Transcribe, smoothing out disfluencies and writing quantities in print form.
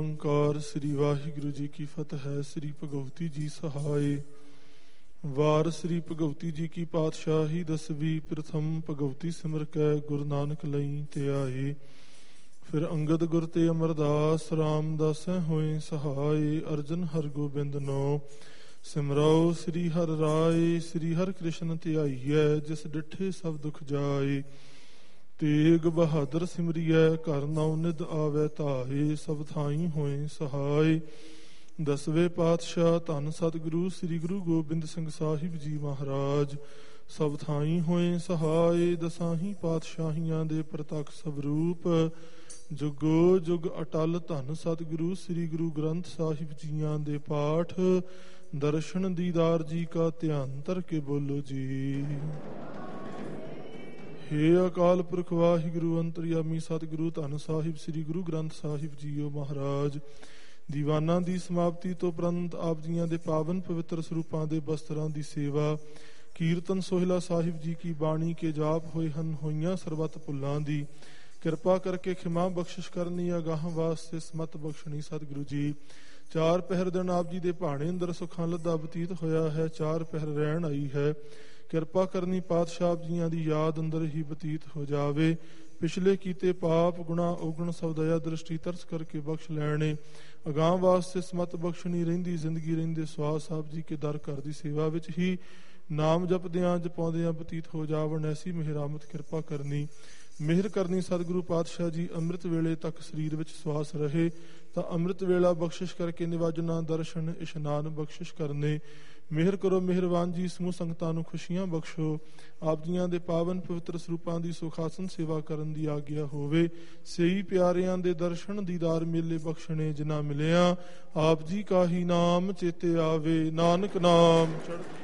ਓਂਕਾਰ ਸ੍ਰੀ ਵਾਹਿਗੁਰੂ ਜੀ ਕੀ ਫਤਿਹ ਹੈ। ਸ੍ਰੀ ਭਗਵਤੀ ਜੀ ਸਹਾਏ। ਵਾਰ ਸ੍ਰੀ ਭਗਵਤੀ ਜੀ ਕੀ ਪਾਤਸ਼ਾਹੀ ਦਸਵੀਂ। ਪ੍ਰਥਮ ਭਗਵਤੀ ਸਿਮਰ ਕੈ ਗੁਰੂ ਨਾਨਕ ਲਈ ਤੇ ਆਏ। ਫਿਰ ਅੰਗਦ ਗੁਰ ਤੇ ਅਮਰਦਾਸ ਰਾਮਦਾਸੈ ਹੋਏ ਸਹਾਏ। ਅਰਜਨ ਹਰਗੋਬਿੰਦ ਨੋ ਸਿਮਰਾਓ ਸ੍ਰੀ ਹਰਿ ਰਾਏ। ਸ੍ਰੀ ਹਰਿ ਕ੍ਰਿਸ਼ਨ ਧਿਆਈਐ ਜਿਸ ਡਿਠੇ ਸਭ ਦੁਖ ਜਾਏ। ਤੇਗ ਬਹਾਦਰ ਸਿਮਰਿਐ ਘਰ ਨਉ ਨਿਧ ਆਵੈ ਧਾਏ। ਸਭ ਥਾਈ ਹੋਏ ਸਹਾਏ। ਦਸਵੇਂ ਪਾਤਸ਼ਾਹ ਧੰਨ ਸਤਿਗੁਰੂ ਸ੍ਰੀ ਗੁਰੂ ਗੋਬਿੰਦ ਸਿੰਘ ਸਾਹਿਬ ਜੀ ਮਹਾਰਾਜ। ਸਭ ਥਾਈ ਹੋਏ ਸਹਾਏ। ਦਸਾਹੀ ਪਾਤਸ਼ਾਹੀਆਂ ਦੇ ਪ੍ਰਤੱਖ ਸਵਰੂਪ ਜੁਗੋ ਜੁਗ ਅਟਲ ਧੰਨ ਸਤਿਗੁਰੂ ਸ੍ਰੀ ਗੁਰੂ ਗ੍ਰੰਥ ਸਾਹਿਬ ਜੀਆਂ ਦੇ ਪਾਠ ਦਰਸ਼ਨ ਦੀਦਾਰ ਜੀ ਕਾ ਧਿਆਨ ਧਰ ਕੇ ਬੋਲੋ ਜੀ। ਹੇ ਅਕਾਲ ਪੁਰਖ ਵਾਹਿਗੁਰੂ ਅੰਤਰਯਾਮੀ ਸਤਿਗੁਰੂ ਧੰਨ ਸਾਹਿਬ ਸ੍ਰੀ ਗੁਰੂ ਗ੍ਰੰਥ ਸਾਹਿਬ ਜੀਓ ਮਹਾਰਾਜ। ਦੀਵਾਨਾਂ ਦੀ ਸਮਾਪਤੀ ਤੋਂ ਉਪਰੰਤ ਆਪ ਜੀਆਂ ਦੇ ਪਾਵਨ ਪਵਿੱਤਰ ਸਰੂਪਾਂ ਦੇ ਬਸਤਰਾਂ ਦੀ ਸੇਵਾ, ਕੀਰਤਨ ਸੋਹਿਲਾ ਸਾਹਿਬ ਜੀ ਕੀ ਬਾਣੀ ਕੇ ਜਾਪ ਹੋਏ ਹਨ। ਹੋਈਆਂ ਸਰਬੱਤ ਭੁੱਲਾਂ ਦੀ ਕਿਰਪਾ ਕਰਕੇ ਖਿਮਾ ਬਖਸ਼ਿਸ਼ ਕਰਨੀ। ਅਗਾਹ ਵਾਸਤੇ ਸਮਤ ਬਖਸ਼ਣੀ ਸਤਿਗੁਰੂ ਜੀ। ਚਾਰ ਪਹਿਰ ਦਿਨ ਆਪ ਜੀ ਦੇ ਭਾਣੇ ਅੰਦਰ ਸੁਖਾਂ ਲੱਦਾ ਬਤੀਤ ਹੋਇਆ ਹੈ। ਚਾਰ ਪਹਿਰ ਰਹਿਣ ਆਈ ਹੈ। ਕਿਰਪਾ ਕਰਨੀ ਪਾਤਸ਼ਾਹ ਜੀਆਂ ਦੀ ਯਾਦ ਅੰਦਰ ਹੀ ਬਤੀਤ ਹੋ ਜਾਵੇ। ਪਿਛਲੇ ਕੀਤੇ ਪਾਪ ਗੁਣਾ ਔਗਣ ਸਭ ਦਇਆ ਦ੍ਰਿਸ਼ਟੀ ਤਰਸ ਕਰਕੇ ਬਖਸ਼ ਲੈਣੇ। ਅਗਾਂਹ ਵਾਸਤੇ ਸਮਤ ਬਖਸ਼ਣੀ ਰਹਿੰਦੀ ਜ਼ਿੰਦਗੀ ਰਹਿੰਦੇ ਸਵਾਸ ਸਾਹਿਬ ਜੀ ਕੇ ਦਰ ਘਰ ਦੀ ਸੇਵਾ ਵਿੱਚ ਹੀ ਨਾਮ ਜਪਦਿਆਂ ਜਪਾਉਂਦਿਆਂ ਬਤੀਤ ਹੋ ਜਾਵਣ। ਐਸੀ ਮਿਹਰਾਮਤ ਕਿਰਪਾ ਕਰਨੀ। ਮਿਹਰ ਕਰਨੀ ਸਤਿਗੁਰੂ ਪਾਤਸ਼ਾਹ ਜੀ। ਅੰਮ੍ਰਿਤ ਵੇਲੇ ਤੱਕ ਸਰੀਰ ਵਿੱਚ ਸਵਾਸ ਰਹੇ ਤਾਂ ਅੰਮ੍ਰਿਤ ਵੇਲਾ ਬਖਸ਼ਿਸ਼ ਕਰਕੇ ਨਿਵਾਜਨਾ ਦਰਸ਼ਨ ਇਸ਼ਨਾਨ ਬਖਸ਼ਿਸ਼ ਕਰਨੇ। ਮਿਹਰ ਕਰੋ ਮਿਹਰਬਾਨ ਜੀ। ਸਮੂਹ ਸੰਗਤਾਂ ਨੂੰ ਖੁਸ਼ੀਆਂ ਬਖਸ਼ੋ। ਆਪ ਜੀਆਂ ਦੇ ਪਾਵਨ ਪਵਿੱਤਰ ਸਰੂਪਾਂ ਦੀ ਸੁਖਾਸਨ ਸੇਵਾ ਕਰਨ ਦੀ ਆਗਿਆ ਹੋਵੇ। ਸਹੀ ਪਿਆਰਿਆਂ ਦੇ ਦਰਸ਼ਨ ਦੀਦਾਰ ਮੇਲੇ ਬਖਸ਼ਣੇ ਜਿਨ੍ਹਾਂ ਮਿਲਿਆ। ਆਪ ਜੀ ਕਾ ਹੀ ਨਾਮ ਚੇਤੇ ਆਵੇ। ਨਾਨਕ ਨਾਮ ਚੜ੍ਹਦੀ